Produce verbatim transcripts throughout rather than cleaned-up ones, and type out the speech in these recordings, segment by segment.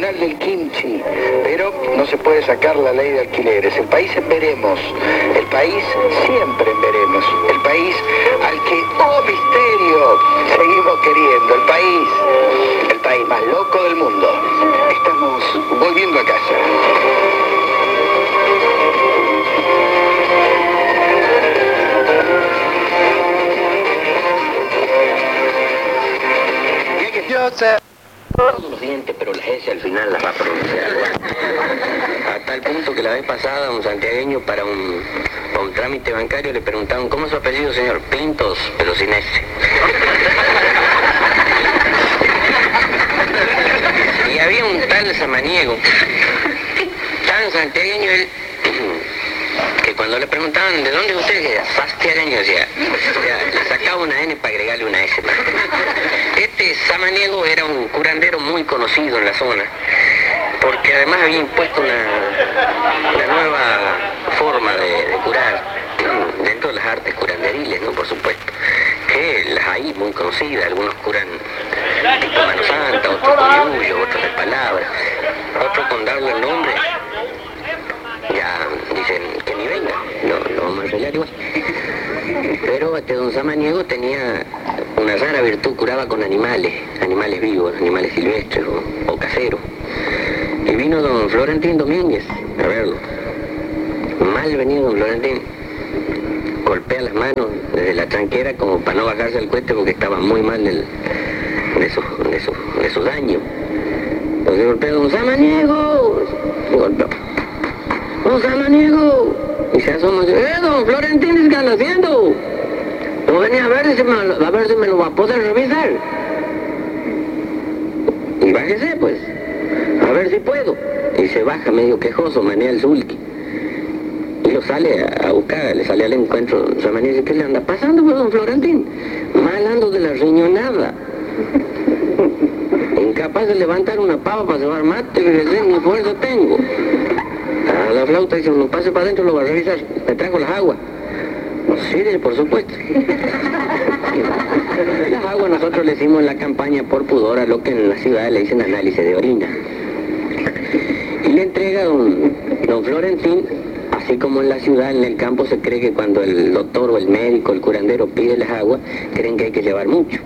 nacional del kimchi, pero no se puede sacar la ley de alquileres. El país en veremos, el país siempre en veremos, el país al que, oh misterio, seguimos queriendo, el país, el país más loco del mundo. Estamos volviendo a casa. Yo sé. Todos los dientes, pero las S al final las va a pronunciar. A tal punto que la vez pasada un santiagueño para un, para un trámite bancario le preguntaron ¿cómo es su apellido, señor? Pintos, pero sin S. Y había un tal samaniego, tan santiagueño él, que cuando le preguntaban ¿de dónde es usted? Decía, sastiagueño, decía, le sacaba una N para agregarle una S más. Este samaniego era un curandero muy conocido en la zona, porque además había impuesto una, una nueva forma de, de curar, dentro de las artes curanderiles, ¿no? Por supuesto, que las hay muy conocidas, algunos curan tipo mano santa, otros con yuyo, otros de palabras, otros con darle el nombre, ya dicen que ni venga, no, no vamos a pelear igual. Pero este don Samaniego tenía una rara virtud, curaba con animales, animales vivos, animales silvestres o, o caseros. Y vino don Florentín Domínguez a verlo. Mal venía don Florentín, golpea las manos desde la tranquera como para no bajarse el cohete porque estaba muy mal del, de, su, de, su, de su daño. Entonces golpea don Samaniego, y golpeó. Don Samaniego, y se asoma y dice, ¡eh, don Florentín, qué están haciendo! No venía a ver, si me, a ver si me lo va a poder revisar. Y bájese, pues, a ver si puedo. Y se baja medio quejoso, manea el sulky. Y lo sale a, a buscar, le sale al encuentro. Se manea y dice, ¿qué le anda pasando, pues, don Florentín? Mal ando de la riñonada. Incapaz de levantar una pava para cebar mate, que ni fuerza tengo. A la flauta dice, no pase para adentro, lo va a revisar. Me trajo las aguas. Sí, por supuesto. Las aguas nosotros le hicimos en la campaña por pudor a lo que en la ciudad le dicen análisis de orina. Y le entrega a don, don Florentín, así como en la ciudad, en el campo se cree que cuando el doctor o el médico, el curandero pide las aguas, creen que hay que llevar mucho.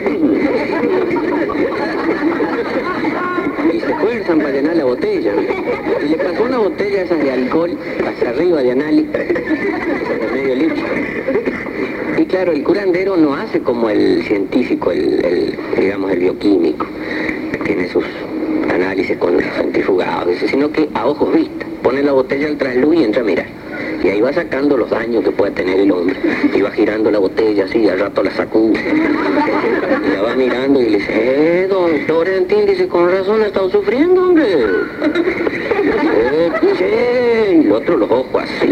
Y se esfuerzan para llenar la botella. Y le pasó una botella esas de alcohol hacia arriba de análisis, de medio litro. Y claro, el curandero no hace como el científico, el, el digamos el bioquímico, que tiene sus análisis con centrifugados, sino que a ojos vistas, pone la botella al trasluz y entra a mirar. Y ahí va sacando los daños que puede tener el hombre. Y va girando la botella así, y al rato la sacude. Y la va mirando y le dice, eh, don Florentín, dice, con razón ha estado sufriendo, hombre. Eh, che, y el otro los ojos así.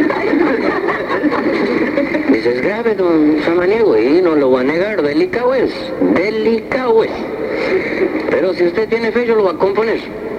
Dice, es grave, don Samaniego, y no lo va a negar, delicado es, delicado es. Pero si usted tiene fe, yo lo va a componer.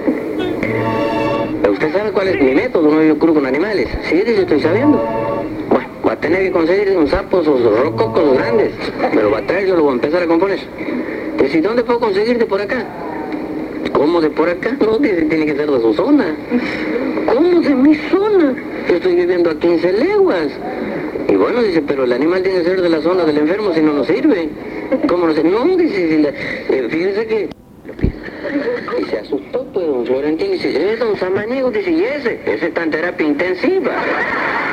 ¿Usted sabe cuál es mi método? No, yo curo con animales. Sí, dice, estoy sabiendo. Bueno, va a tener que conseguir un sapo, esos rococos grandes. Me lo va a traer, yo lo voy a empezar a componer. Dice, ¿y dónde puedo conseguir de por acá? ¿Cómo de por acá? No, dice, tiene que ser de su zona. ¿Cómo de mi zona? Yo estoy viviendo a quince leguas. Y bueno, dice, pero el animal tiene que ser de la zona del enfermo, si no nos sirve. ¿Cómo no sé? No, dice, si la, eh, fíjense que... Y se asustó, pues, don Florentín, y dice, eh, don Samaniego, dice, y ese, ese está en terapia intensiva.